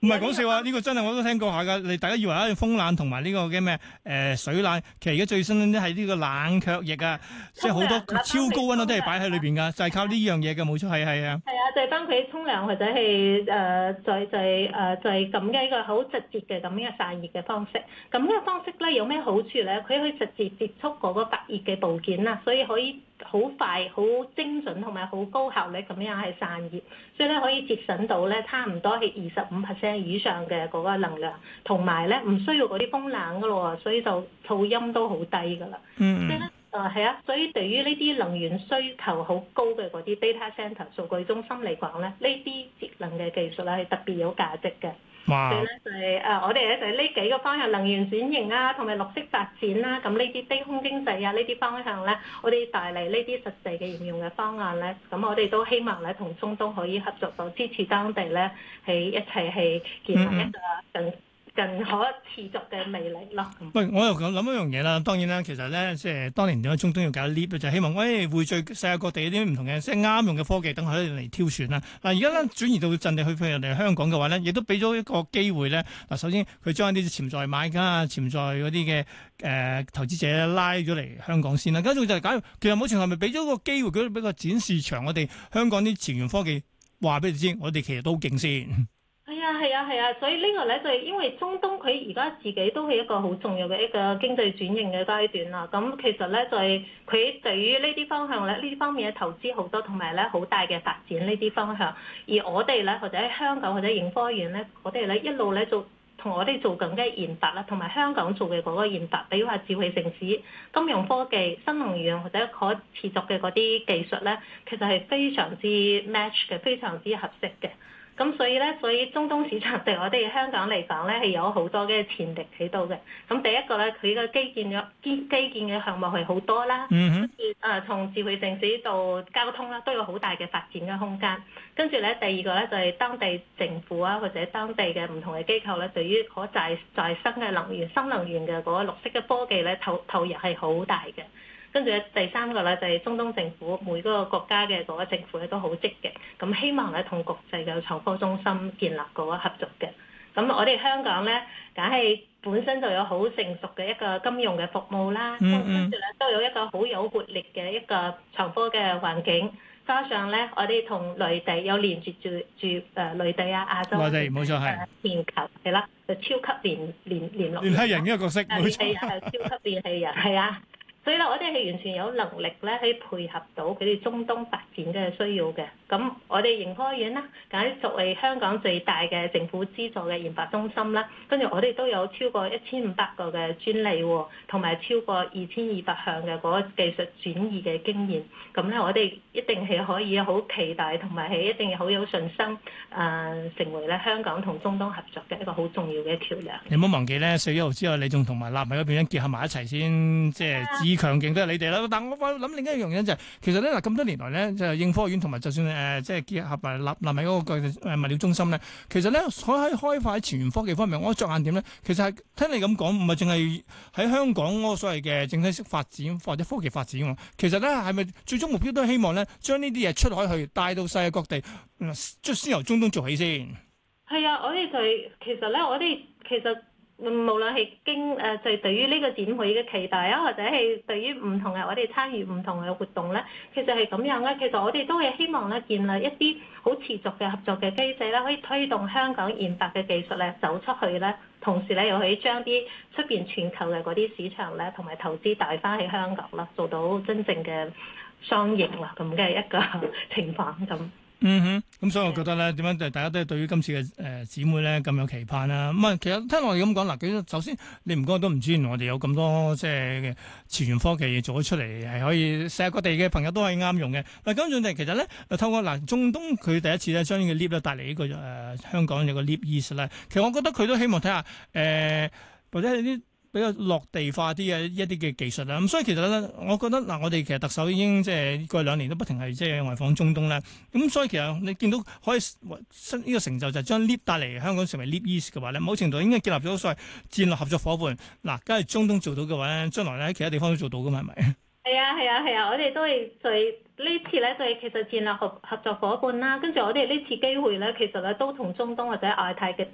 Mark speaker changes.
Speaker 1: 唔係講笑啊！呢個真係我都聽過下㗎。你大家以為啊風冷同埋呢個嘅咩水冷，其實而家最新咧係呢個冷卻液啊，即係好多超高溫都係擺喺裏邊㗎，就係靠呢樣嘢嘅，冇錯係啊。
Speaker 2: 係啊，就係幫佢沖涼或者係就係咁嘅一個好直接嘅咁嘅散熱嘅方式。咁呢個方式咧有咩好處咧？佢可以直接接觸嗰個發熱嘅部件啊，所以可以好快、好精準同埋好高效率咁樣係散熱，所以咧可以節省到咧差唔多係25%以上嘅嗰個能量，同埋咧唔需要嗰啲風冷噶咯，所以就噪音都好低噶啦。
Speaker 1: 嗯。
Speaker 2: 所以咧係啊，所以對於呢啲能源需求好高嘅嗰啲 data center 數據中心嚟講咧，呢啲節能嘅技術咧係特別有價值嘅。
Speaker 1: 哇！
Speaker 2: 所以咧就係我哋咧就係呢幾個方向，能源轉型啊，同埋綠色發展啦，咁呢啲低空經濟啊，呢啲方向咧，我哋帶嚟呢啲實際嘅應用嘅方案咧，咁我哋都希望咧同中東可以合作到支持當地咧，係一齊係建立一個更可持續嘅魅力咯。
Speaker 1: 喂，我又諗一樣嘢啦。當然啦，其實咧，即係當年點解中東要搞 LEAP 就係希望匯聚世界各地啲唔同嘅即係啱用嘅科技，等佢嚟挑選啦。嗱，而家咧轉移到陣地去譬如嚟香港嘅話咧，亦都俾咗一個機會咧。嗱，首先佢將一啲潛在買家啊、潛在嗰啲嘅投資者拉咗嚟香港先啦。跟住就係假如其實某程度係咪俾咗個機會，俾個展示場，我哋香港啲前沿科技話俾你知，我哋其實都好勁先。
Speaker 2: 係啊，所以呢個咧就係因為中東佢而家自己都係一個好重要嘅一個經濟轉型嘅階段啦。咁其實咧就係佢對於呢啲方向咧，呢啲方面嘅投資好多，同埋咧好大嘅發展呢啲方向。而我哋咧或者喺香港或者盈科園咧，我哋咧一路咧同我哋做緊嘅研發啦，同埋香港做嘅嗰個研發，比如話智慧城市、金融科技、新能源或者可持續嘅嗰啲技術咧，其實係非常之 match 嘅，非常之合適嘅。咁所以中東市場對我哋香港嚟講咧係有好多嘅潛力喺度嘅。咁第一個咧，佢嘅基建嘅項目係好多啦，跟住從智慧城市到交通啦，都有好大嘅發展嘅空間。跟住咧，第二個咧就係當地政府啊，或者當地嘅唔同嘅機構咧，對於可再生嘅能源、新能源嘅嗰個綠色嘅科技咧，投入係好大嘅。跟住第三個咧就係中東政府，每個國家嘅嗰個政府咧都好積極，咁希望咧同國際嘅創科中心建立嗰個合作嘅。咁我哋香港咧，梗係本身就有好成熟嘅一個金融嘅服務啦，跟住咧都有一個好有活力嘅一個創科嘅環境，加上咧我哋同內地有連接住內地啊、亞洲
Speaker 1: 內地冇錯係
Speaker 2: 全球係啦，就超級聯絡
Speaker 1: 聯繫人嘅角色，冇錯
Speaker 2: 係超級聯繫人係啊。所以咧，我哋係完全有能力咧，去配合到佢哋中東發展嘅需要嘅。咁我哋盈科院啦，梗係作為香港最大嘅政府資助嘅研發中心啦，跟住我哋都有超過1500個嘅專利喎，同埋超過2200項嘅嗰個技術轉移嘅經驗。咁咧，我哋一定係可以好期待，同埋係一定好有信心，成為咧香港同中東合作嘅一個好重要嘅橋樑。
Speaker 1: 你唔好忘記咧，4月1號之後，你仲同埋納米嗰邊咧結合埋一齊先，即係強勁都係你哋啦，但我諗另一樣嘢就係、是，其實咧嗱咁多年來咧，就係應科院同埋就算即係結合埋納米嗰個物料中心咧，其實咧喺開發喺前沿科技方面，我着眼點咧，其實係聽你咁講，唔係淨係喺香港嗰個所謂嘅整體式發展或者科技發展喎，其實咧係咪最終目標都係希望咧將呢啲嘢出海去帶到世界各地，即係先由中東做起先？
Speaker 2: 係啊，我哋就係、其實咧，我哋其實。無論係就係對於呢個展會嘅期待啊，或者係對於唔同嘅我哋參與唔同嘅活動咧，其實係咁樣咧。其實我哋都係希望咧建立一啲好持續嘅合作嘅機制啦，可以推動香港研發嘅技術咧走出去咧，同時咧又可以將啲出邊全球嘅嗰啲市場咧同埋投資帶翻去香港啦，做到真正嘅雙贏啦咁嘅一個情況咁。
Speaker 1: 咁所以我覺得咧，點樣大家都係對於今次嘅姊妹咧咁有期盼啦。咁啊，其實聽我哋咁講嗱，首先你唔講都唔知，原來我哋有咁多即係前沿科技做咗出嚟，係可以世界各地嘅朋友都可以啱用嘅。嗱，咁仲其實咧，透過中東佢第一次咧將呢個 LEAP 咧帶嚟呢個香港有個 LEAP East 咧，其實我覺得佢都希望睇下或者係啲比較落地化啲嘅一啲嘅技術啦，咁所以其實咧，我覺得我哋其實特首已經即係過去2年都不停係即係外訪中東咧，咁所以其實你見到可以呢個成就就係將 LEAP 帶嚟香港成為 LEAP East 嘅話咧，某程度已經建立咗所謂戰略合作伙伴。嗱，假如中東做到嘅話咧，將來咧喺其他地方都做到噶嘛，係咪？
Speaker 2: 係啊，我哋都係呢次咧就係其實戰略合作伙伴啦，跟住我哋呢次機會咧，其實咧都同中東或者亞太嘅